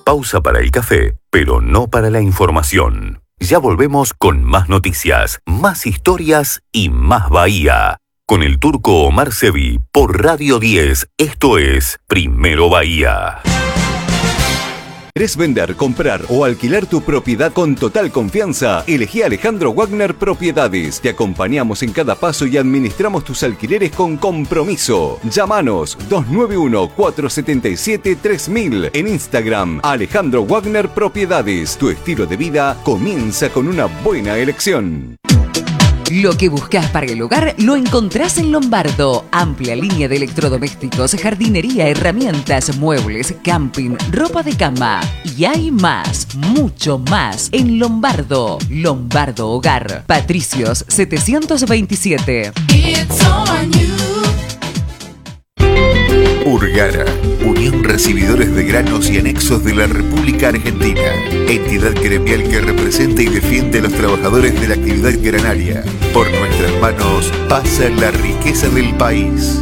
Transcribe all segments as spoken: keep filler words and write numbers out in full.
pausa para el café, pero no para la información. Ya volvemos con más noticias, más historias y más Bahía. Con el turco Omar Sevi por Radio diez, esto es Primero Bahía. ¿Querés vender, comprar o alquilar tu propiedad con total confianza? Elegí Alejandro Wagner Propiedades. Te acompañamos en cada paso y administramos tus alquileres con compromiso. Llámanos dos nueve uno, cuatro siete siete, tres mil. En Instagram, Alejandro Wagner Propiedades. Tu estilo de vida comienza con una buena elección. Lo que buscas para el hogar lo encontrás en Lombardo. Amplia línea de electrodomésticos, jardinería, herramientas, muebles, camping, ropa de cama. Y hay más, mucho más en Lombardo. Lombardo Hogar. Patricios setecientos veintisiete. Urgara, Unión Recibidores de Granos y Anexos de la República Argentina. Entidad gremial que representa y defiende a los trabajadores de la actividad granaria. Por nuestras manos pasa la riqueza del país.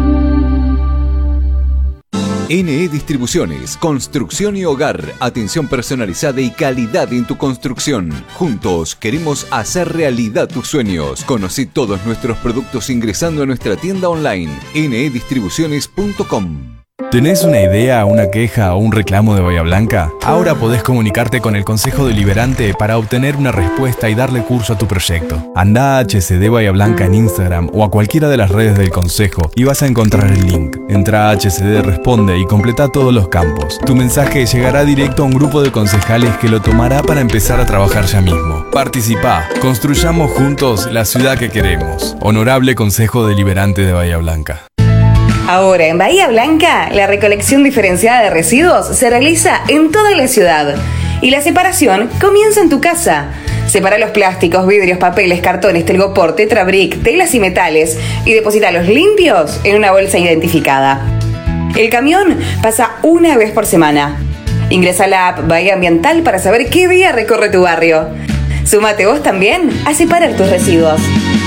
N E Distribuciones, construcción y hogar, atención personalizada y calidad en tu construcción. Juntos queremos hacer realidad tus sueños. Conoce todos nuestros productos ingresando a nuestra tienda online ene e distribuciones punto com. ¿Tenés una idea, una queja o un reclamo de Bahía Blanca? Ahora podés comunicarte con el Consejo Deliberante para obtener una respuesta y darle curso a tu proyecto. Andá a H C D Bahía Blanca en Instagram o a cualquiera de las redes del Consejo y vas a encontrar el link. Entrá a H C D Responde y completa todos los campos. Tu mensaje llegará directo a un grupo de concejales que lo tomará para empezar a trabajar ya mismo. Participá, construyamos juntos la ciudad que queremos. Honorable Consejo Deliberante de Bahía Blanca. Ahora, en Bahía Blanca, la recolección diferenciada de residuos se realiza en toda la ciudad. Y la separación comienza en tu casa. Separa los plásticos, vidrios, papeles, cartones, telgopor, tetrabric, telas y metales y deposítalos limpios en una bolsa identificada. El camión pasa una vez por semana. Ingresa a la app Bahía Ambiental para saber qué día recorre tu barrio. Súmate vos también a separar tus residuos.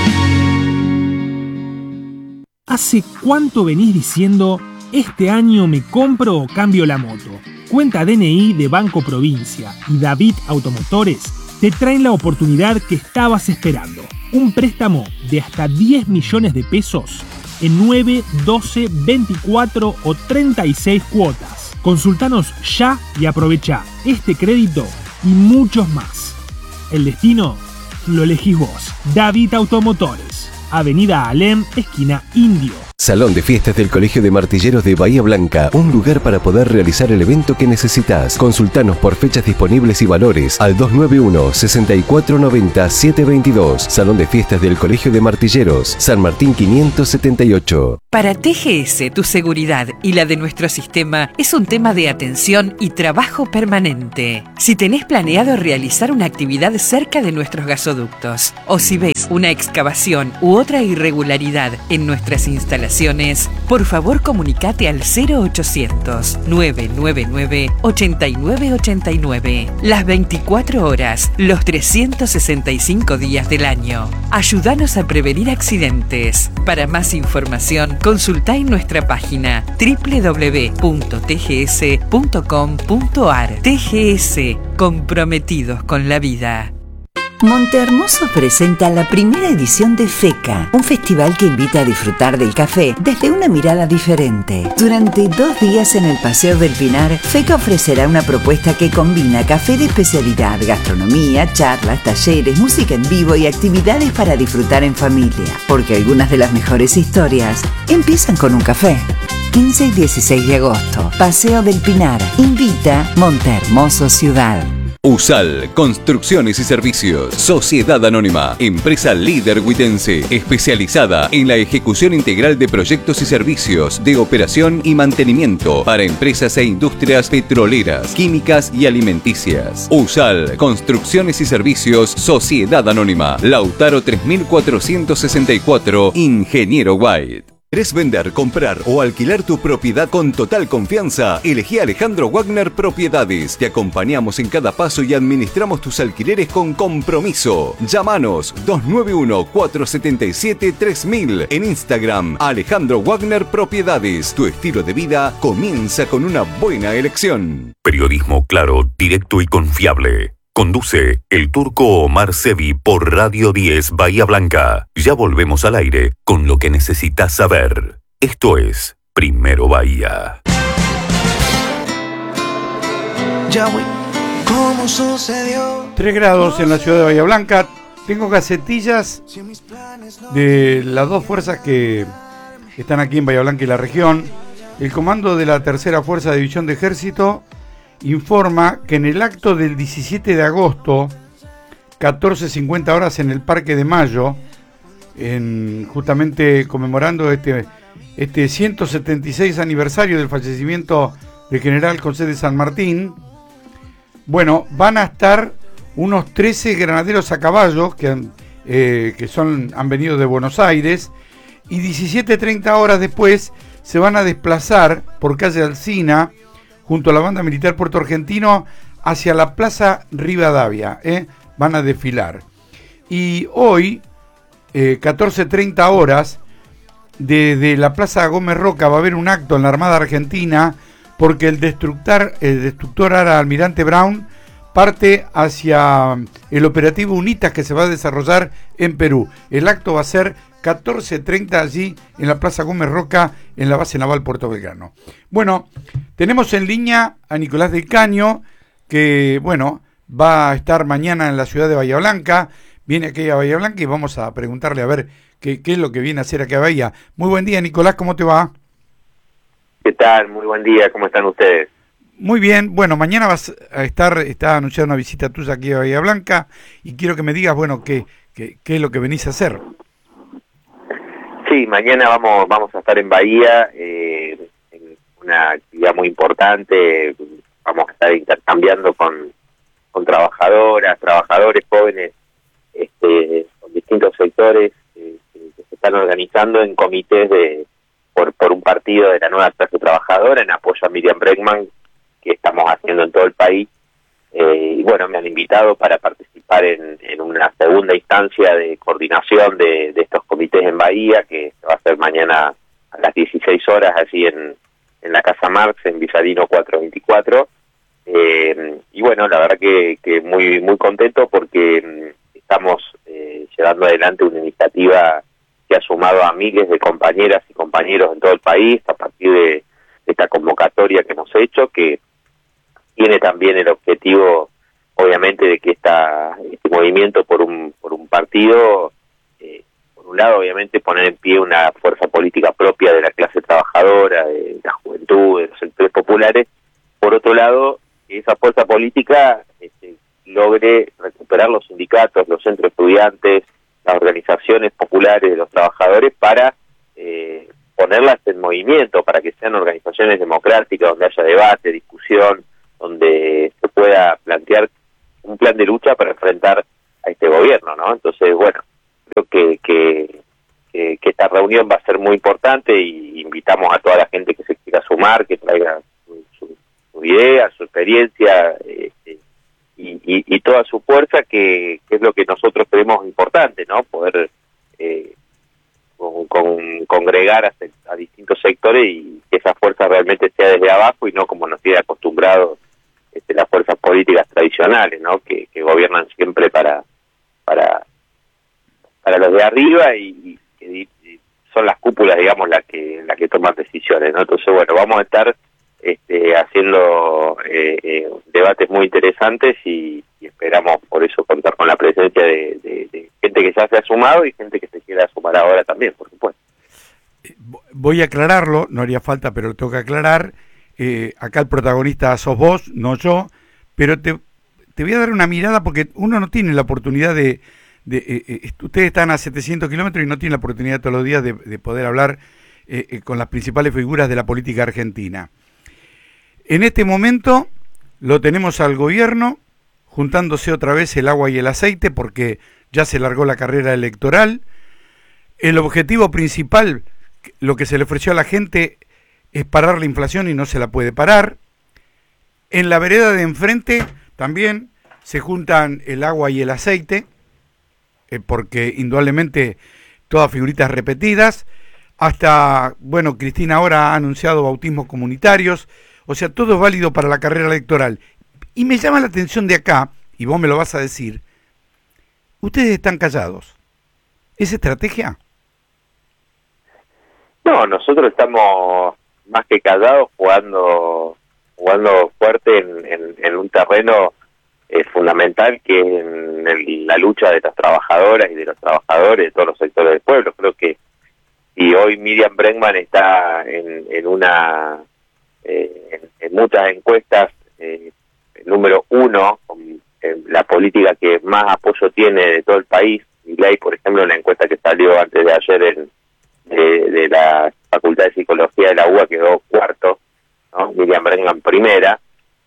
¿Hace cuánto venís diciendo, este año me compro o cambio la moto? Cuenta D N I de Banco Provincia y David Automotores te traen la oportunidad que estabas esperando. Un préstamo de hasta diez millones de pesos en nueve, doce, veinticuatro o treinta y seis cuotas. Consultanos ya y aprovecha este crédito y muchos más. El destino lo elegís vos. David Automotores. Avenida Alem, esquina Indio. Salón de Fiestas del Colegio de Martilleros de Bahía Blanca, un lugar para poder realizar el evento que necesitas. Consultanos por fechas disponibles y valores al dos nueve uno, sesenta y cuatro noventa, setecientos veintidós. Salón de Fiestas del Colegio de Martilleros, San Martín quinientos setenta y ocho. Para T G S, tu seguridad y la de nuestro sistema es un tema de atención y trabajo permanente. Si tenés planeado realizar una actividad cerca de nuestros gasoductos, o si ves una excavación u otra irregularidad en nuestras instalaciones, por favor comunicate al cero ochocientos, nueve nueve nueve, ocho nueve ocho nueve. Las veinticuatro horas, los trescientos sesenta y cinco días del año. Ayúdanos a prevenir accidentes. Para más información, consultá en nuestra página doble u doble u doble u punto t g s punto com punto a r. T G S, comprometidos con la vida. Montehermoso presenta la primera edición de FECA, un festival que invita a disfrutar del café desde una mirada diferente. Durante dos días en el Paseo del Pinar, FECA ofrecerá una propuesta que combina café de especialidad, gastronomía, charlas, talleres, música en vivo y actividades para disfrutar en familia. Porque algunas de las mejores historias empiezan con un café. quince y dieciséis de agosto, Paseo del Pinar. Invita Montehermoso Ciudad. USAL, Construcciones y Servicios, Sociedad Anónima, empresa líder huitense, especializada en la ejecución integral de proyectos y servicios de operación y mantenimiento para empresas e industrias petroleras, químicas y alimenticias. USAL, Construcciones y Servicios, Sociedad Anónima, Lautaro tres mil cuatrocientos sesenta y cuatro, Ingeniero White. ¿Querés vender, comprar o alquilar tu propiedad con total confianza? Elegí a Alejandro Wagner Propiedades. Te acompañamos en cada paso y administramos tus alquileres con compromiso. Llámanos dos nueve uno, cuatro siete siete, tres mil. En Instagram, Alejandro Wagner Propiedades. Tu estilo de vida comienza con una buena elección. Periodismo claro, directo y confiable. Conduce el turco Omar Sevi por Radio diez Bahía Blanca. Ya volvemos al aire con lo que necesitas saber. Esto es Primero Bahía. Ya voy. ¿Cómo sucedió? tres grados en la ciudad de Bahía Blanca. Tengo gacetillas de las dos fuerzas que están aquí en Bahía Blanca y la región. El comando de la tercera Fuerza de División de Ejército informa que en el acto del diecisiete de agosto, catorce cincuenta horas en el Parque de Mayo, en, justamente conmemorando este, este ciento setenta y seis aniversario del fallecimiento del general José de San Martín, bueno, van a estar unos trece granaderos a caballo que, han, eh, que son, han venido de Buenos Aires, y diecisiete treinta horas después se van a desplazar por calle Alsina junto a la banda militar Puerto Argentino hacia la Plaza Rivadavia, ¿eh? Van a desfilar. Y hoy, eh, catorce treinta horas, desde la Plaza Gómez Roca va a haber un acto en la Armada Argentina porque el destructor, el destructor Ara Almirante Brown parte hacia el operativo UNITAS que se va a desarrollar en Perú. El acto va a ser catorce treinta allí en la Plaza Gómez Roca, en la base naval Puerto Belgrano. Bueno, tenemos en línea a Nicolás del Caño, que, bueno, va a estar mañana en la ciudad de Bahía Blanca. Viene aquí a Bahía Blanca y vamos a preguntarle a ver qué, qué es lo que viene a hacer aquí a Bahía. Muy buen día, Nicolás, ¿cómo te va? ¿Qué tal? Muy buen día, ¿cómo están ustedes? Muy bien, bueno, mañana vas a estar, está anunciada una visita tuya aquí a Bahía Blanca y quiero que me digas, bueno, qué, qué, qué es lo que venís a hacer. Sí, mañana vamos vamos a estar en Bahía, eh, en una actividad muy importante. Vamos a estar intercambiando con, con trabajadoras, trabajadores jóvenes, este, con distintos sectores eh, que se están organizando en comités de por, por un partido de la nueva clase trabajadora en apoyo a Miriam Bregman, que estamos haciendo en todo el país. Eh, y bueno, me han invitado para participar en, en una segunda instancia de coordinación de, de estos comités en Bahía, que va a ser mañana a las dieciséis horas, allí en, en la Casa Marx, en Villarino cuatrocientos veinticuatro. Eh, y bueno, la verdad que, que muy muy contento porque estamos eh, llevando adelante una iniciativa que ha sumado a miles de compañeras y compañeros en todo el país a partir de, de esta convocatoria que hemos hecho, que tiene también el objetivo, obviamente, de que esta, este movimiento por un por un partido, eh, por un lado, obviamente, poner en pie una fuerza política propia de la clase trabajadora, de la juventud, de los sectores populares. Por otro lado, que esa fuerza política este, logre recuperar los sindicatos, los centros estudiantes, las organizaciones populares de los trabajadores para eh, ponerlas en movimiento, para que sean organizaciones democráticas, donde haya debate, discusión, donde se pueda plantear un plan de lucha para enfrentar a este gobierno, ¿no? Entonces, bueno, creo que, que, que, que esta reunión va a ser muy importante y invitamos a toda la gente que se quiera sumar, que traiga su, su, su idea, su experiencia eh, y, y, y toda su fuerza, que, que es lo que nosotros creemos importante, ¿no? Poder eh, con, con, congregar a, a distintos sectores y que esa fuerza realmente sea desde abajo y no como nos tiene acostumbrados Este, las fuerzas políticas tradicionales, ¿no? Que, que gobiernan siempre para para para los de arriba y, y que y son las cúpulas, digamos, las que las que toman decisiones, ¿no? Entonces, bueno, vamos a estar este, haciendo eh, eh, debates muy interesantes y, y esperamos por eso contar con la presencia de, de, de gente que ya se ha sumado y gente que se quiera sumar ahora también, por supuesto. Voy a aclararlo, no haría falta, pero lo tengo que aclarar. Eh, acá el protagonista sos vos, no yo, pero te, te voy a dar una mirada porque uno no tiene la oportunidad de... de eh, eh, ustedes están a setecientos kilómetros y no tienen la oportunidad todos los días de, de poder hablar eh, eh, con las principales figuras de la política argentina. En este momento lo tenemos al gobierno juntándose otra vez el agua y el aceite porque ya se largó la carrera electoral. El objetivo principal lo que se le ofreció a la gente es parar la inflación y no se la puede parar. En la vereda de enfrente también se juntan el agua y el aceite, eh, porque indudablemente todas figuritas repetidas. Hasta, bueno, Cristina ahora ha anunciado bautismos comunitarios, o sea, todo es válido para la carrera electoral. Y me llama la atención de acá, y vos me lo vas a decir, ustedes están callados. ¿Es estrategia? No, nosotros estamos más que callados jugando jugando fuerte en, en, en un terreno eh, fundamental que es en el, la lucha de las trabajadoras y de los trabajadores de todos los sectores del pueblo. Creo que si hoy Miriam Bregman está en, en una eh, en, en muchas encuestas eh, número uno, con eh, la política que más apoyo tiene de todo el país. Milei, por ejemplo, una encuesta que salió antes de ayer en, de, de la Facultad de Psicología de la U B A quedó cuarto, ¿no? Miriam Bregman primera.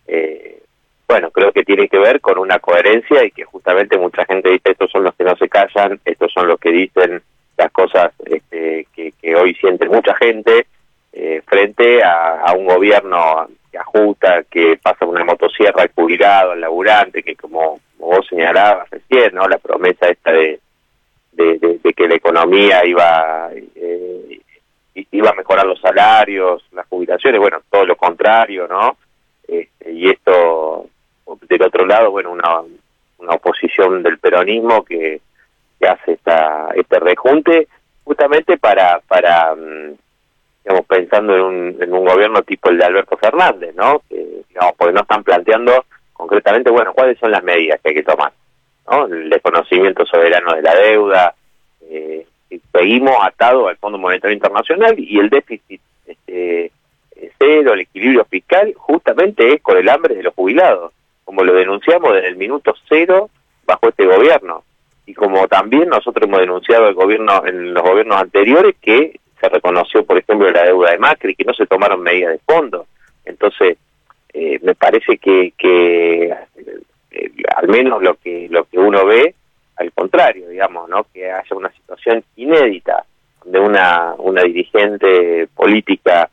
Eh, bueno, creo que tiene que ver con una coherencia y que justamente mucha gente dice, estos son los que no se callan, estos son los que dicen las cosas este, que, que hoy siente mucha gente eh, frente a, a un gobierno que ajusta, que pasa una motosierra al jubilado, al laburante, que como, como vos señalabas recién, ¿no? La promesa esta de De, de, de que la economía iba eh, iba a mejorar los salarios, las jubilaciones, bueno, todo lo contrario, ¿no? Este, y esto, del otro lado, bueno, una, una oposición del peronismo que, que hace esta, este rejunte justamente para, para digamos, pensando en un, en un gobierno tipo el de Alberto Fernández, ¿no? Que, digamos, porque no están planteando concretamente, bueno, cuáles son las medidas que hay que tomar, ¿no? El desconocimiento soberano de la deuda, eh, seguimos atados al Fondo Monetario Internacional y el déficit este, cero, el equilibrio fiscal, justamente es con el hambre de los jubilados, como lo denunciamos desde el minuto cero bajo este gobierno, y como también nosotros hemos denunciado el gobierno en los gobiernos anteriores que se reconoció, por ejemplo, la deuda de Macri, que no se tomaron medidas de fondo. Entonces, eh, me parece que, que eh, al menos lo que lo que uno ve, al contrario, digamos, ¿no? Que haya una situación inédita donde una una dirigente política,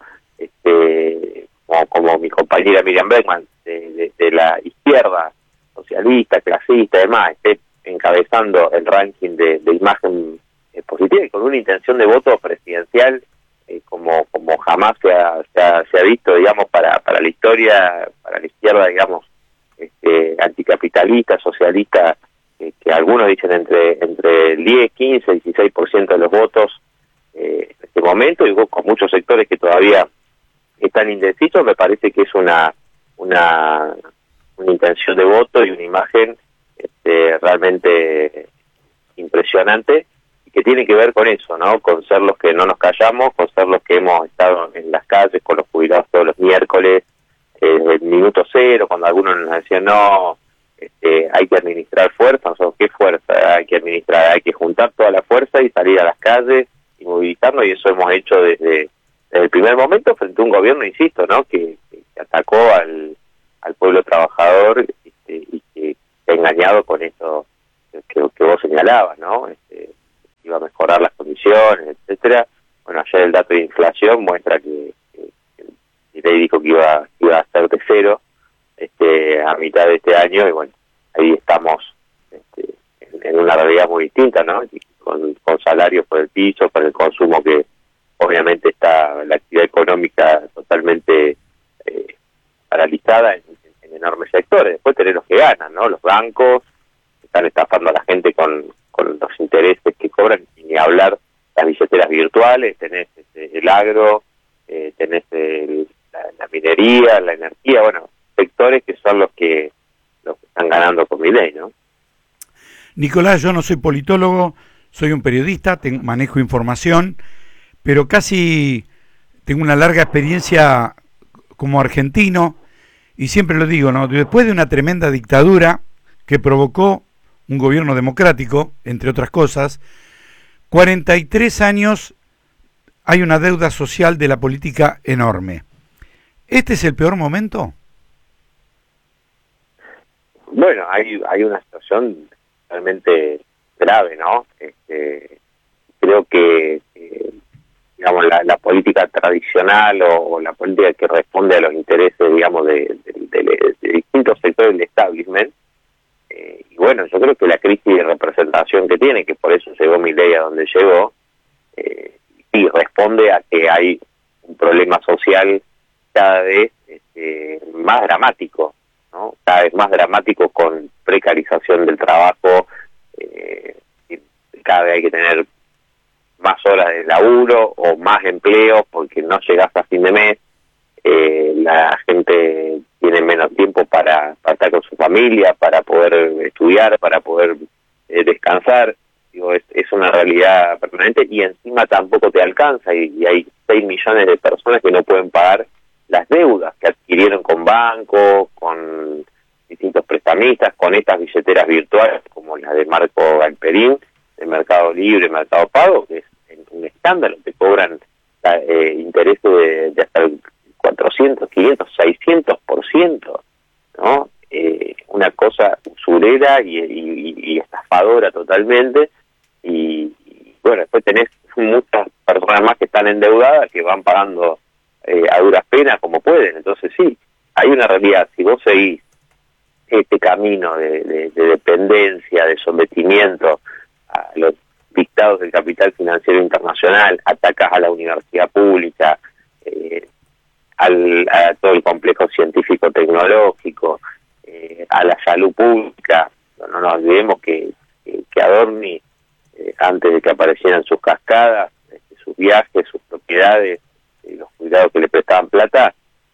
este, como, como mi compañera Miriam Bregman, de, de, de la izquierda socialista, clasista y demás, esté encabezando el ranking de, de imagen eh, positiva y con una intención de voto presidencial eh, como como jamás se ha, se ha, se ha visto, digamos, para para la historia, para la izquierda, digamos, este, anticapitalista, socialista, eh, que algunos dicen entre entre el diez, quince, dieciséis por ciento de los votos eh, en este momento, y con muchos sectores que todavía están indecisos. Me parece que es una una una intención de voto y una imagen este, realmente impresionante, y que tiene que ver con eso, ¿no? Con ser los que no nos callamos, con ser los que hemos estado en las calles con los jubilados todos los miércoles, eh, el minuto cero, cuando algunos nos decían, no, este, hay que administrar fuerza. Nosotros, ¿qué fuerza hay que administrar? Hay que juntar toda la fuerza y salir a las calles y movilizarnos, y eso hemos hecho desde, desde el primer momento frente a un gobierno, insisto, ¿no? Que, que atacó al, al pueblo trabajador este, y que se ha engañado con eso que, que vos señalabas, ¿no? Este, iba a mejorar las condiciones, etcétera. Bueno, ayer el dato de inflación muestra que, que, que Milei dijo que iba, iba a ser de cero este, a mitad de este año, y bueno, ahí estamos este, en, en una realidad muy distinta, ¿no? Con, con salarios por el piso, con el consumo que obviamente está, la actividad económica totalmente eh, paralizada en, en, en enormes sectores. Después tenés los que ganan, ¿no? Los bancos están estafando a la gente con, con los intereses que cobran, y ni hablar las billeteras virtuales, tenés este, el agro, eh, tenés el, la, la minería, la energía, bueno, sectores que son los que los que están ganando con Milei, ¿no? Nicolás, yo no soy politólogo, soy un periodista, tengo, manejo información, pero casi tengo una larga experiencia como argentino, y siempre lo digo, ¿no? Después de una tremenda dictadura que provocó un gobierno democrático, entre otras cosas, cuarenta y tres años hay una deuda social de la política enorme. ¿Este es el peor momento? Bueno, hay hay una situación realmente grave, ¿no? Este, creo que eh, digamos, la, la política tradicional o, o la política que responde a los intereses, digamos, de, de, de, de distintos sectores del establishment. Eh, y bueno, yo creo que la crisis de representación que tiene, que por eso llegó Milei a donde llegó, eh, sí responde a que hay un problema social cada vez este, más dramático, ¿no? Cada vez más dramático, con precarización del trabajo, eh, y cada vez hay que tener más horas de laburo o más empleos porque no llegas a fin de mes, eh, la gente tiene menos tiempo para, para estar con su familia, para poder estudiar, para poder eh, descansar. Digo, es, es una realidad permanente, y encima tampoco te alcanza, y, y hay seis millones de personas que no pueden pagar las deudas que adquirieron con bancos, con distintos prestamistas, con estas billeteras virtuales como la de Marco Galperín, de Mercado Libre, Mercado Pago, que es un escándalo. Te cobran eh, intereses de, de hasta el cuatrocientos, quinientos, seiscientos por ciento, ¿no? Eh, una cosa usurera y, y, y estafadora totalmente. Y, y bueno, después tenés muchas personas más que están endeudadas, que van pagando eh, a duras penas como pueden. Entonces sí, hay una realidad. Si vos seguís este camino de, de, de dependencia, de sometimiento a los dictados del capital financiero internacional, atacas a la universidad pública, eh, al, a todo el complejo científico-tecnológico, eh, a la salud pública. No, no nos olvidemos que, que, que Adorni, eh, antes de que aparecieran sus cascadas, este, sus viajes, sus propiedades, eh, los cuidados que le prestaban plata,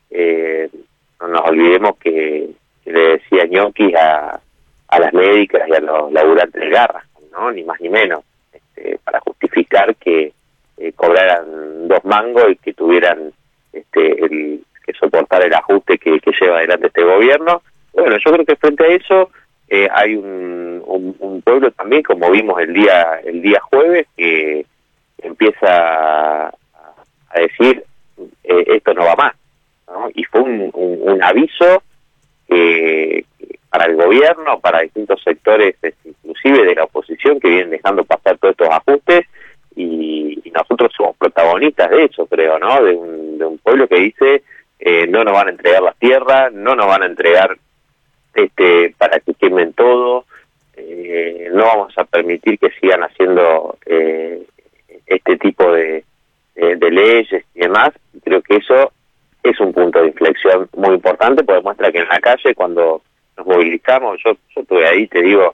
eh, no nos olvidemos que, que le decía ñoquis a, a las médicas y a los laburantes de garra, ¿no? Ni más ni menos, este, para justificar que eh, cobraran dos mangos y que tuvieran este, el, que soportar el ajuste que, que lleva adelante este gobierno. Bueno, yo creo que frente a eso eh, hay un, un, un pueblo también, como vimos el día el día jueves, que empieza a, a decir eh, esto no va más, ¿no? Y fue un, un, un aviso que para el gobierno, para distintos sectores, inclusive de la oposición, que vienen dejando pasar todos estos ajustes, y, y nosotros somos protagonistas de eso, creo, ¿no? De un, de un pueblo que dice eh, no nos van a entregar las tierras, no nos van a entregar este para que quemen todo, eh, no vamos a permitir que sigan haciendo eh, este tipo de, de, de leyes y demás. Creo que eso es un punto de inflexión muy importante, porque muestra que en la calle, cuando nos movilizamos, yo, yo estuve ahí, te digo,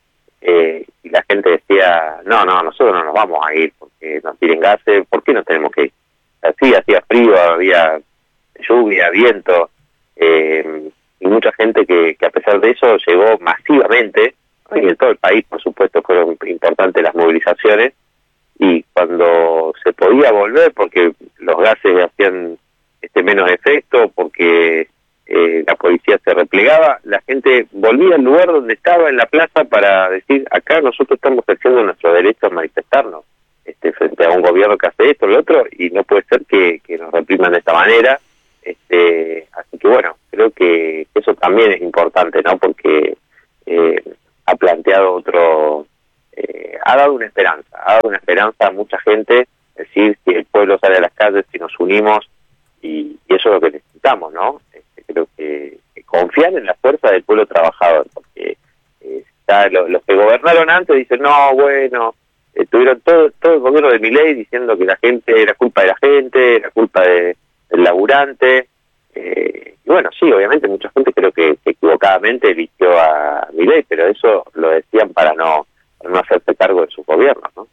eh, y la gente decía, no, no, nosotros no nos vamos a ir porque nos tiren gases, ¿por qué nos tenemos que ir? Así, hacía frío, había lluvia, viento, eh, y mucha gente que, que a pesar de eso llegó masivamente, y en todo el país, por supuesto, fueron importantes las movilizaciones, y cuando se podía volver, porque los gases hacían este menos efecto, porque eh, la policía se replegaba, la gente volvía al lugar donde estaba, en la plaza, para decir, acá nosotros estamos ejerciendo nuestro derecho a manifestarnos este, frente a un gobierno que hace esto, lo otro, y no puede ser que, que nos repriman de esta manera. Este, así que bueno, creo que eso también es importante, ¿no? Porque eh, ha planteado otro, eh, ha dado una esperanza, ha dado una esperanza a mucha gente, es decir, si el pueblo sale a las calles, si nos unimos, y, y eso es lo que necesitamos, ¿no? Este, creo que, que confiar en la fuerza del pueblo trabajador, porque eh, está, lo, los que gobernaron antes dicen, no, bueno, eh, tuvieron todo, todo el gobierno de Milei diciendo que la gente, era culpa de la gente, era culpa de el laburante, eh, y bueno, sí, obviamente mucha gente creo que, que equivocadamente eligió a Milei, pero eso lo decían para no, para no hacerse cargo de sus gobiernos, ¿no?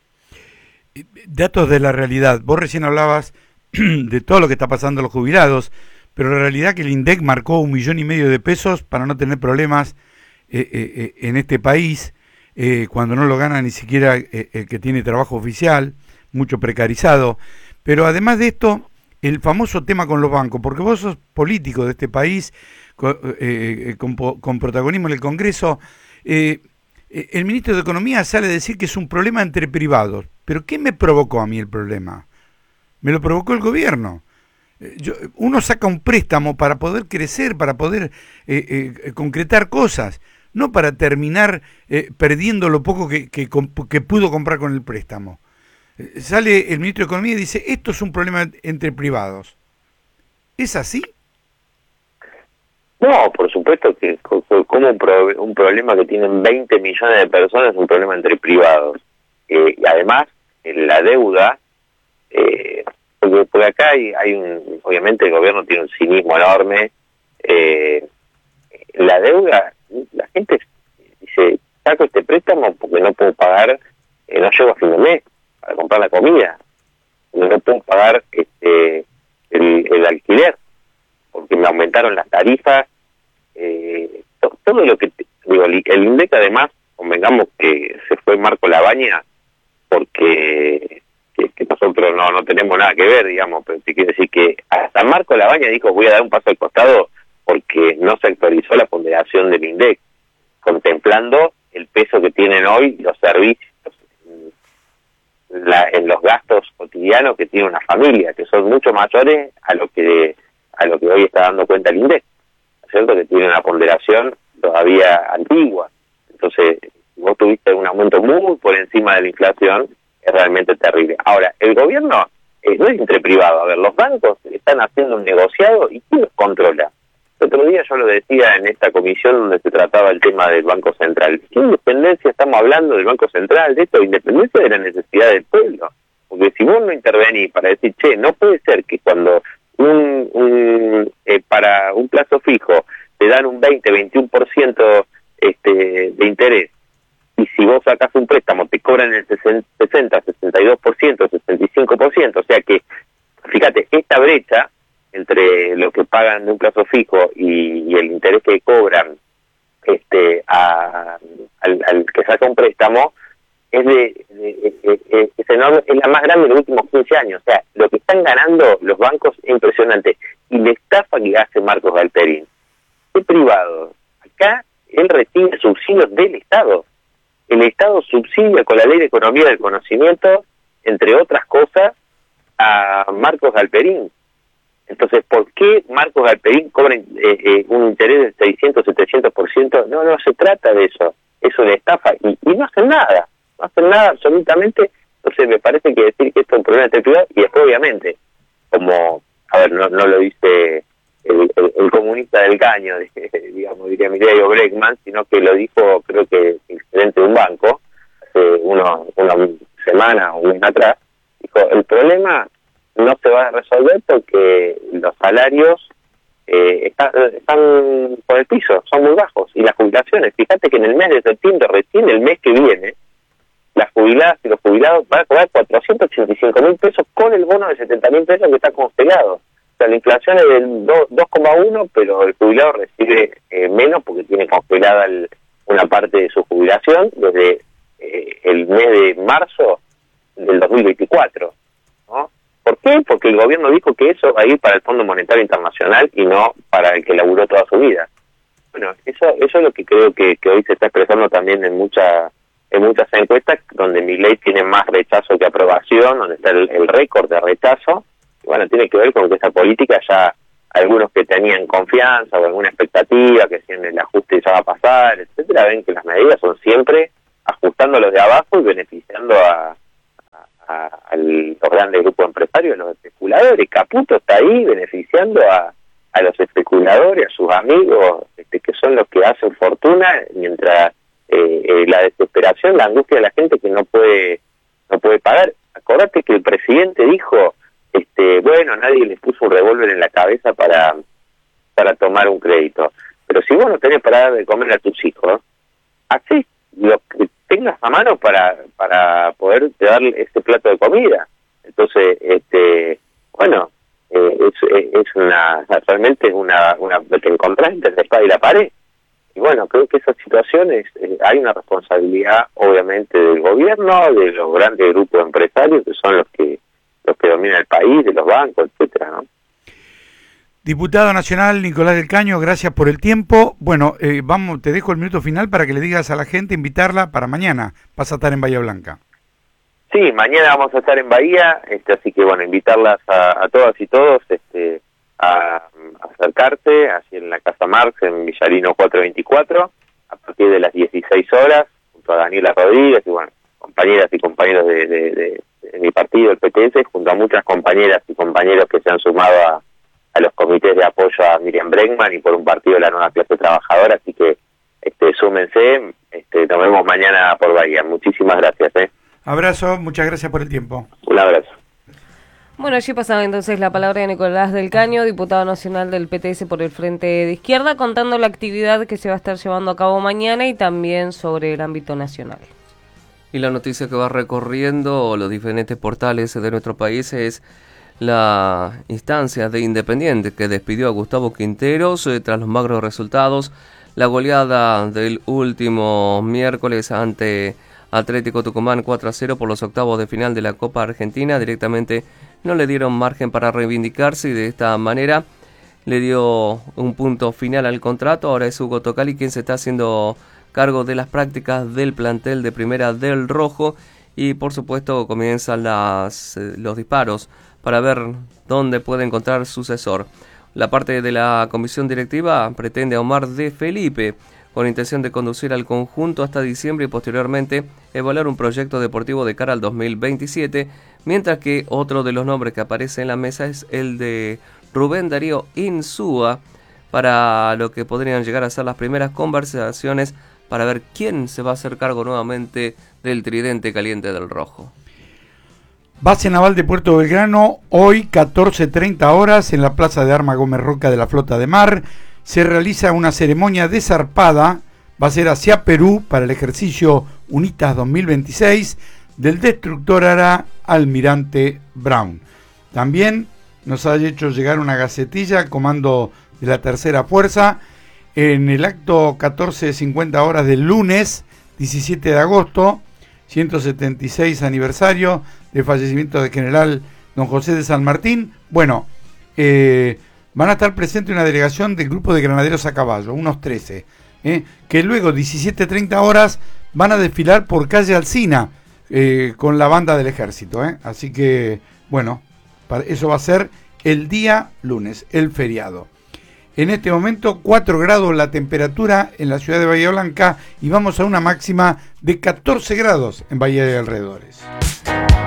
Datos de la realidad. Vos recién hablabas de todo lo que está pasando a los jubilados, pero la realidad es que el INDEC marcó un millón y medio de pesos para no tener problemas eh, eh, en este país, eh, cuando no lo gana ni siquiera eh, el que tiene trabajo oficial, mucho precarizado. Pero además de esto, el famoso tema con los bancos, porque vos sos político de este país, con, eh, con, con protagonismo en el Congreso, eh, el ministro de Economía sale a decir que es un problema entre privados. ¿Pero qué me provocó a mí el problema? Me lo provocó el gobierno. Yo, uno saca un préstamo para poder crecer, para poder eh, eh, concretar cosas, no para terminar eh, perdiendo lo poco que, que, que pudo comprar con el préstamo. sale el ministro de Economía y dice, esto es un problema entre privados. ¿Es así? No, por supuesto que como un, pro, un problema que tienen veinte millones de personas es un problema entre privados. Eh, y además, la deuda, eh, porque, porque acá hay, hay un, obviamente el gobierno tiene un cinismo enorme, eh, la deuda, la gente dice, saco este préstamo porque no puedo pagar, eh, no llego a fin de mes para comprar la comida, no puedo pagar este el, el alquiler, porque me aumentaron las tarifas, eh, to, todo lo que, digo, el, el INDEC además, convengamos que se fue Marco Labaña, porque que, que nosotros no, no tenemos nada que ver, digamos, pero te quiero decir que hasta Marco Labaña dijo, voy a dar un paso al costado, porque no se actualizó la ponderación del INDEC, contemplando el peso que tienen hoy los servicios en, la, en los gastos cotidianos que tiene una familia, que son mucho mayores a lo que a lo que hoy está dando cuenta el INDEC, ¿cierto? Que tiene una ponderación todavía antigua. Entonces, si vos tuviste un aumento muy por encima de la inflación, es realmente terrible. Ahora, el gobierno eh, no es entre privados. A ver, los bancos están haciendo un negociado y ¿quién los controla? El otro día yo lo decía en esta comisión donde se trataba el tema del Banco Central. ¿Qué independencia estamos hablando del Banco Central? De esto, independencia de la necesidad del pueblo. Porque si vos no intervenís para decir, che, no puede ser que cuando un, un eh, para un plazo fijo te dan un veinte, veintiuno por ciento este, de interés, y si vos sacás un préstamo te cobran el sesenta, sesenta y dos por ciento, sesenta y cinco por ciento, o sea que, fíjate, esta brecha entre lo que pagan de un plazo fijo y, y el interés que cobran este a, al, al que saca un préstamo es de, de, de, de es enorme, es la más grande de los últimos quince años. O sea, lo que están ganando los bancos es impresionante. Y la estafa que hace Marcos Galperín es privado. Acá él recibe subsidios del Estado. El Estado subsidia con la Ley de Economía del Conocimiento, entre otras cosas, a Marcos Galperín. Entonces, ¿por qué Marcos Galperín cobra eh, eh, un interés del seiscientos, setecientos por ciento? No, no se trata de eso. Es una estafa. Y, y no hacen nada. No hacen nada absolutamente. Entonces, me parece que decir que esto es un problema de privado, y después, obviamente, como, a ver, no, no lo dice el, el, el comunista del caño, digamos, diría Mireio Bregman, sino que lo dijo, creo que el gerente de un banco, hace uno, una semana o un mes atrás, dijo, el problema no se va a resolver porque los salarios eh, están, están por el piso, son muy bajos, y las jubilaciones, fíjate que en el mes de septiembre, recién el mes que viene, las jubiladas y los jubilados van a cobrar cuatrocientos ochenta y cinco mil pesos con el bono de setenta mil pesos que está congelado. O sea, la inflación es del dos coma uno, pero el jubilado recibe eh, menos porque tiene congelada el, una parte de su jubilación desde eh, el mes de marzo del dos mil veinticuatro, ¿no? ¿Por qué? Porque el gobierno dijo que eso va a ir para el Fondo Monetario Internacional y no para el que laburó toda su vida. Bueno, eso eso es lo que creo que, que hoy se está expresando también en muchas en muchas encuestas, donde Milei tiene más rechazo que aprobación, donde está el, el récord de rechazo. Y bueno, tiene que ver con que esa política ya, algunos que tenían confianza o alguna expectativa, que si en el ajuste ya va a pasar, etcétera, ven que las medidas son siempre ajustando a los de abajo y beneficiando a A, a los grandes grupos empresarios, los especuladores. Caputo está ahí beneficiando a, a los especuladores, a sus amigos, este, que son los que hacen fortuna, mientras eh, eh, la desesperación, la angustia de la gente que no puede no puede pagar. Acordate que el presidente dijo, este, bueno, nadie les puso un revólver en la cabeza para para tomar un crédito, pero si vos no tenés para dar de comer a tus hijos, hacés lo que tengas a mano para para poder darle ese plato de comida. Entonces, este bueno, eh, es, es una realmente es una una te encontrás entre la espada y la pared. Y bueno, creo que esas situaciones eh, hay una responsabilidad, obviamente, del gobierno, de los grandes grupos empresarios que son los que los que dominan el país, de los bancos, etcétera, ¿no? Diputado Nacional Nicolás del Caño, gracias por el tiempo. Bueno, eh, vamos, te dejo el minuto final para que le digas a la gente, invitarla para mañana. Vas a estar en Bahía Blanca. Sí, mañana vamos a estar en Bahía, este, así que bueno, invitarlas a, a todas y todos este, a, a acercarse, así en la Casa Marx, en Villarino cuatrocientos veinticuatro, a partir de las dieciséis horas, junto a Daniela Rodríguez y bueno, compañeras y compañeros de, de, de en mi partido, el P T S, junto a muchas compañeras y compañeros que se han sumado a, a los comités de apoyo a Miriam Bregman y por un partido de la nueva clase trabajadora, así que este, súmense, este, nos vemos mañana por Bahía. Muchísimas gracias. ¿eh? Abrazo, muchas gracias por el tiempo. Un abrazo. Bueno, allí pasaba entonces la palabra de Nicolás del Caño, diputado nacional del P T S por el Frente de Izquierda, contando la actividad que se va a estar llevando a cabo mañana y también sobre el ámbito nacional. Y la noticia que va recorriendo los diferentes portales de nuestro país es la instancia de Independiente que despidió a Gustavo Quinteros eh, tras los magros resultados. La goleada del último miércoles ante Atlético Tucumán cuatro a cero por los octavos de final de la Copa Argentina directamente no le dieron margen para reivindicarse y de esta manera le dio un punto final al contrato. Ahora es Hugo Tocali quien se está haciendo cargo de las prácticas del plantel de primera del Rojo y por supuesto comienzan las, eh, los disparos para ver dónde puede encontrar sucesor. La parte de la comisión directiva pretende a Omar de Felipe con intención de conducir al conjunto hasta diciembre y posteriormente evaluar un proyecto deportivo de cara al dos mil veintisiete, mientras que otro de los nombres que aparece en la mesa es el de Rubén Darío Insúa, para lo que podrían llegar a ser las primeras conversaciones para ver quién se va a hacer cargo nuevamente del tridente caliente del Rojo. Base Naval de Puerto Belgrano, hoy catorce treinta horas en la Plaza de Armas Gómez Roca de la Flota de Mar, se realiza una ceremonia de zarpada, va a ser hacia Perú para el ejercicio UNITAS dos mil veintiséis del destructor Ara Almirante Brown. También nos ha hecho llegar una gacetilla, comando de la tercera fuerza, en el acto catorce cincuenta horas del lunes diecisiete de agosto, ciento setenta y seis aniversario del fallecimiento del general don José de San Martín. Bueno, eh, van a estar presentes una delegación del grupo de granaderos a caballo, unos trece, eh, que luego diecisiete treinta horas van a desfilar por calle Alsina eh, con la banda del ejército. Eh. Así que, bueno, eso va a ser el día lunes, el feriado. En este momento cuatro grados la temperatura en la ciudad de Bahía Blanca y vamos a una máxima de catorce grados en Bahía de Alrededores.